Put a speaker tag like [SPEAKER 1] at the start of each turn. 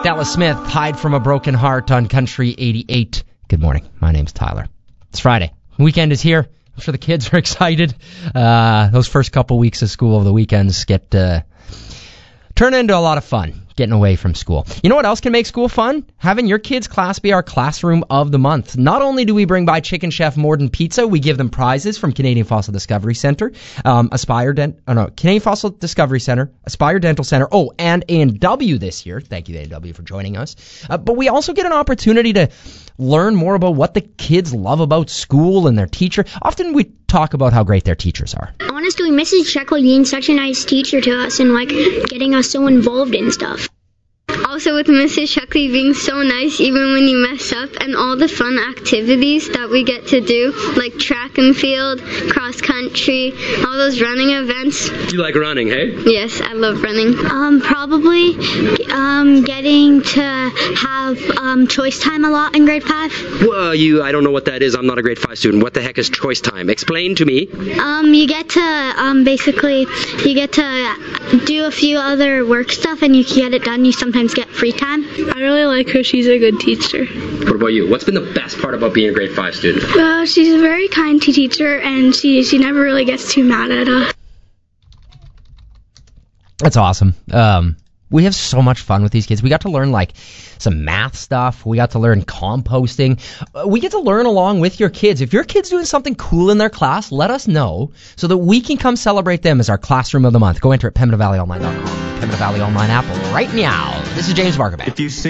[SPEAKER 1] Dallas Smith, Hide from a Broken Heart on Country 88. Good morning. My name's Tyler. It's Friday. Weekend is here. I'm sure the kids are excited. Those first couple weeks of school over the weekends get turn into a lot of fun. Getting away from school. You know what else can make school fun? Having your kids' class be our classroom of the month. Not only do we bring by Chicken Chef Morden Pizza, we give them prizes from Canadian Fossil Discovery Center, Canadian Fossil Discovery Center, Aspire Dental Center, and A&W this year. Thank you, A&W, for joining us. But we also get an opportunity to learn more about what the kids love about school and their teacher. Often we talk about how great their teachers are.
[SPEAKER 2] Honestly, Mrs. Sheckler being such a nice teacher to us and getting us so involved in stuff.
[SPEAKER 3] Also with Mrs. Sheckley being so nice even when you mess up, and all the fun activities that we get to do, like track and field, cross country, all those running events.
[SPEAKER 4] You like running, hey?
[SPEAKER 3] Yes, I love running.
[SPEAKER 2] Probably getting to have choice time a lot in grade 5.
[SPEAKER 4] Well, I don't know what that is. I'm not a grade 5 student. What the heck is choice time? Explain to me.
[SPEAKER 2] You get to basically do a few other work stuff and you can get it done. You sometimes get free time.
[SPEAKER 5] I really like her. She's a good teacher.
[SPEAKER 4] What about you? What's been the best part about being a grade 5 student?
[SPEAKER 5] She's a very kind teacher, and she never really gets too mad at us.
[SPEAKER 1] That's awesome. We have so much fun with these kids. We got to learn some math stuff. We got to learn composting. We get to learn along with your kids. If your kid's doing something cool in their class, let us know so that we can come celebrate them as our classroom of the month. Go enter at PembinaValleyOnline.com. Pembina Valley Online app right now. This is James Barkabak.